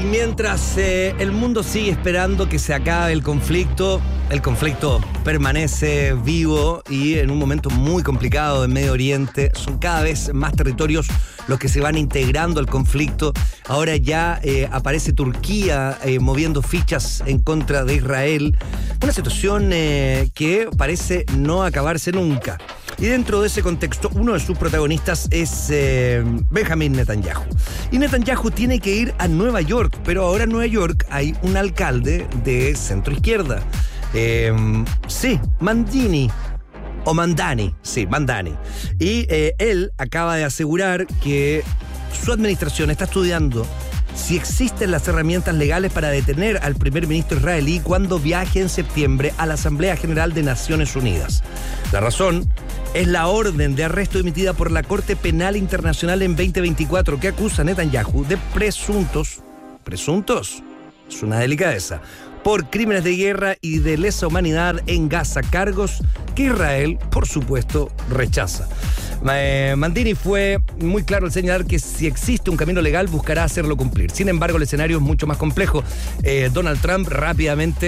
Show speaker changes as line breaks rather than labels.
mientras el mundo sigue esperando que se acabe el conflicto permanece vivo y en un momento muy complicado en Medio Oriente. Son cada vez más territorios los que se van integrando al conflicto. Ahora ya aparece Turquía moviendo fichas en contra de Israel. Una situación que parece no acabarse nunca. Y dentro de ese contexto, uno de sus protagonistas es Benjamin Netanyahu. Y Netanyahu tiene que ir a Nueva York, pero ahora en Nueva York hay un alcalde de centroizquierda. Mandani. Y él acaba de asegurar que su administración está estudiando si existen las herramientas legales para detener al primer ministro israelí cuando viaje en septiembre a la Asamblea General de Naciones Unidas. La razón es la orden de arresto emitida por la Corte Penal Internacional en 2024 que acusa a Netanyahu de presuntos, es una delicadeza, por crímenes de guerra y de lesa humanidad en Gaza, cargos que Israel, por supuesto, rechaza. Mandini fue muy claro al señalar que si existe un camino legal buscará hacerlo cumplir. Sin embargo, el escenario es mucho más complejo. Donald Trump rápidamente